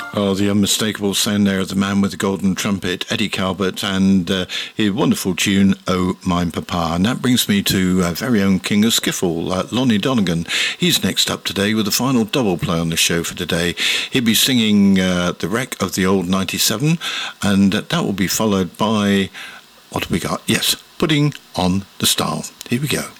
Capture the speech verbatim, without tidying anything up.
Oh, the unmistakable sound there of the man with the golden trumpet, Eddie Calvert, and uh, his wonderful tune, Oh, Mine Papa. And that brings me to our very own king of skiffle, uh, Lonnie Donegan. He's next up today with the final double play on the show for today. He'll be singing uh, The Wreck of the Old ninety-seven, and uh, that will be followed by, what have we got? Yes, Putting on the Style. Here we go.